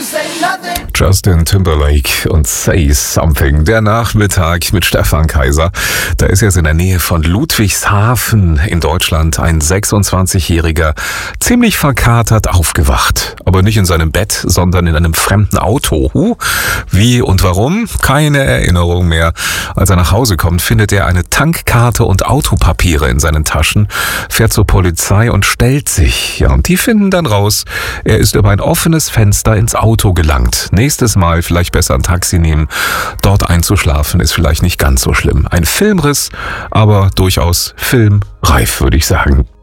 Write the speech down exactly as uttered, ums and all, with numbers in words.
Justin Timberlake und Say Something. Der Nachmittag mit Stefan Kaiser. Da ist jetzt in der Nähe von Ludwigshafen in Deutschland ein sechsundzwanzigjähriger ziemlich verkatert aufgewacht. Aber nicht in seinem Bett, sondern in einem fremden Auto. Huh? Wie und warum? Keine Erinnerung mehr. Als er nach Hause kommt, findet er eine Tankkarte und Autopapiere in seinen Taschen, fährt zur Polizei und stellt sich. Ja, und die finden dann raus, er ist über ein offenes Fenster ins Auto gelangt. Nächstes Mal vielleicht besser ein Taxi nehmen. Dort einzuschlafen ist vielleicht nicht ganz so schlimm. Ein Filmriss, aber durchaus filmreif, würde ich sagen.